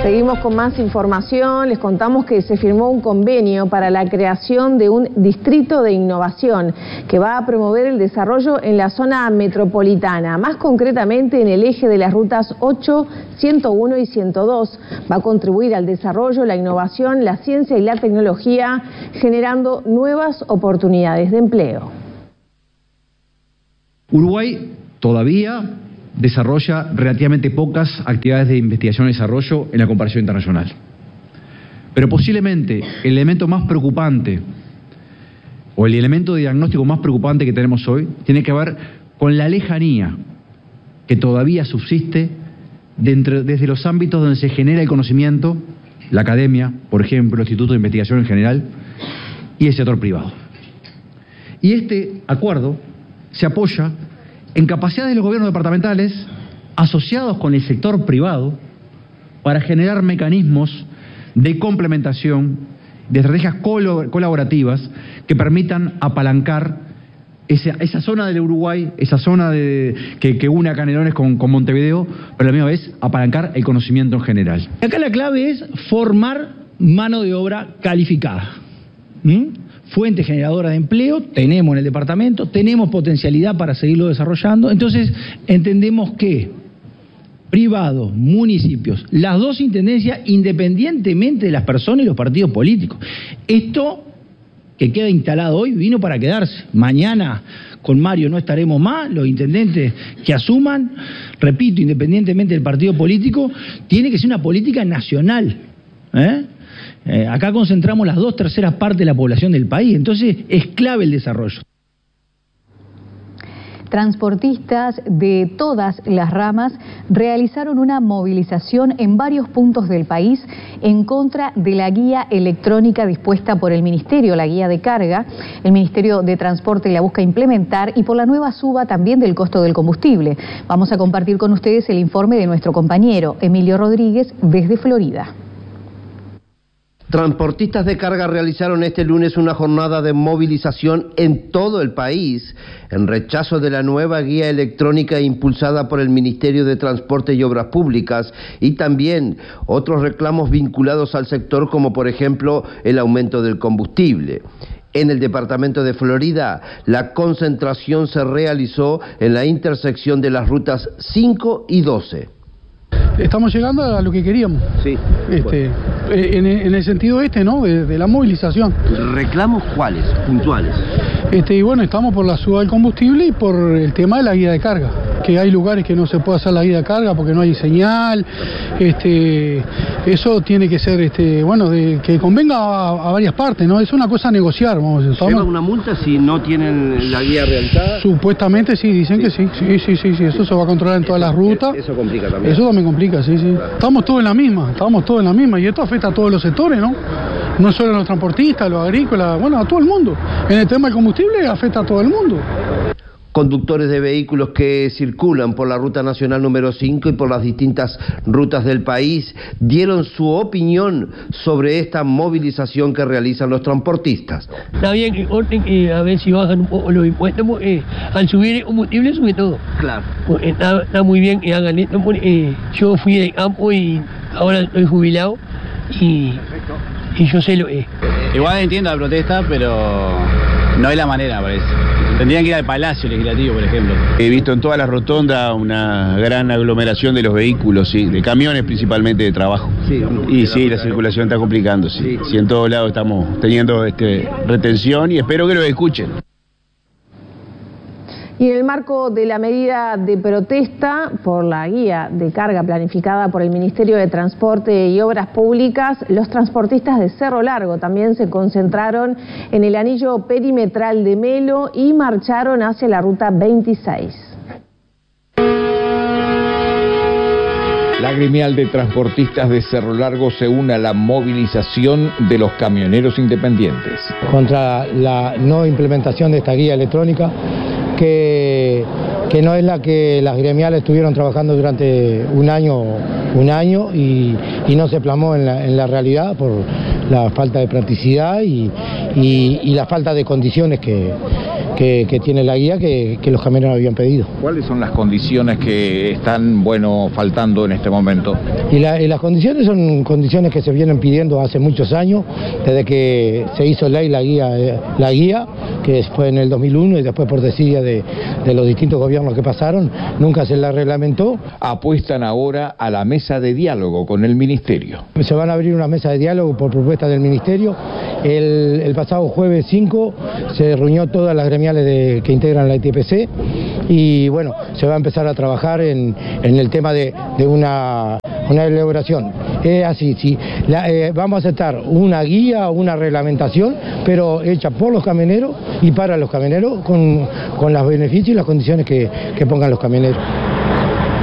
Seguimos con más información. Les contamos que se firmó un convenio para la creación de un distrito de innovación que va a promover el desarrollo en la zona metropolitana, más concretamente en el eje de las rutas 8, 101 y 102. Va a contribuir al desarrollo, la innovación, la ciencia y la tecnología, generando nuevas oportunidades de empleo. Uruguay todavía desarrolla relativamente pocas actividades de investigación y desarrollo en la comparación internacional. Pero posiblemente el elemento más preocupante o el elemento de diagnóstico más preocupante que tenemos hoy tiene que ver con la lejanía que todavía subsiste desde los ámbitos donde se genera el conocimiento, la academia, por ejemplo, el Instituto de Investigación en general, y el sector privado. Y este acuerdo se apoya en capacidades de los gobiernos departamentales asociados con el sector privado para generar mecanismos de complementación, de estrategias colaborativas que permitan apalancar esa zona del Uruguay, esa zona que une a Canelones con Montevideo, pero a la misma vez apalancar el conocimiento en general. Acá la clave es formar mano de obra calificada. Fuente generadora de empleo, tenemos en el departamento, tenemos potencialidad para seguirlo desarrollando, entonces entendemos que privados, municipios, las dos intendencias, independientemente de las personas y los partidos políticos. Esto que queda instalado hoy vino para quedarse. Mañana con Mario no estaremos más, los intendentes que asuman, repito, independientemente del partido político, tiene que ser una política nacional, acá concentramos las 2/3 partes de la población del país, entonces es clave el desarrollo. Transportistas de todas las ramas realizaron una movilización en varios puntos del país en contra de la guía electrónica dispuesta por el Ministerio, la guía de carga. El Ministerio de Transporte la busca implementar y por la nueva suba también del costo del combustible. Vamos a compartir con ustedes el informe de nuestro compañero Emilio Rodríguez desde Florida. Transportistas de carga realizaron este lunes una jornada de movilización en todo el país en rechazo de la nueva guía electrónica impulsada por el Ministerio de Transporte y Obras Públicas y también otros reclamos vinculados al sector como por ejemplo el aumento del combustible. En el departamento de Florida, la concentración se realizó en la intersección de las rutas 5 y 12. Estamos llegando a lo que queríamos. Sí. En el sentido ¿no? De la movilización. ¿Reclamos cuáles? Puntuales. Y bueno, estamos por la suba del combustible y por el tema de la guía de carga. Que hay lugares que no se puede hacer la guía de carga porque no hay señal. Eso tiene que ser, que convenga a varias partes, ¿no? Es una cosa a negociar, vamos a decir. ¿Lleva una multa si no tienen la guía realizada? Supuestamente sí, dicen que sí. Sí. Eso se va a controlar en todas las rutas. Eso complica también. Eso también complica, sí. Estamos todos en la misma, y esto afecta a todos los sectores, ¿no? No solo a los transportistas, a los agrícolas, bueno, a todo el mundo. En el tema del combustible afecta a todo el mundo. Conductores de vehículos que circulan por la ruta nacional número 5 y por las distintas rutas del país dieron su opinión sobre esta movilización que realizan los transportistas. Está bien que corten, a ver si bajan un poco los impuestos, al subir el combustible sube todo. Claro. Está muy bien que hagan esto, yo fui de campo y ahora estoy jubilado y yo sé lo que es. Igual entiendo la protesta, pero no es la manera, parece. Tendrían que ir al Palacio Legislativo, por ejemplo. He visto en todas las rotondas una gran aglomeración de los vehículos, sí, de camiones principalmente de trabajo. Sí, y sí, la circulación está complicando, sí. Sí, en todos lados estamos teniendo retención y espero que lo escuchen. Y en el marco de la medida de protesta por la guía de carga planificada por el Ministerio de Transporte y Obras Públicas, los transportistas de Cerro Largo también se concentraron en el anillo perimetral de Melo y marcharon hacia la ruta 26. La gremial de transportistas de Cerro Largo se une a la movilización de los camioneros independientes. Contra la no implementación de esta guía electrónica, que no es la que las gremiales estuvieron trabajando durante un año y no se plasmó en la realidad por la falta de practicidad y la falta de condiciones que que tiene la guía que los camioneros habían pedido. ¿Cuáles son las condiciones que están, faltando en este momento? Y las condiciones son condiciones que se vienen pidiendo hace muchos años, desde que se hizo ley la guía, que fue en el 2001 y después por desidia de los distintos gobiernos que pasaron, nunca se la reglamentó. Apuestan ahora a la mesa de diálogo con el Ministerio. Se van a abrir una mesa de diálogo por propuesta del Ministerio. El pasado jueves 5 se reunió todas las gremiales que integran la ITPC y bueno, se va a empezar a trabajar en el tema de una elaboración. Es así, sí. Vamos a aceptar una guía, una reglamentación, pero hecha por los camioneros y para los camioneros con los beneficios y las condiciones que pongan los camioneros.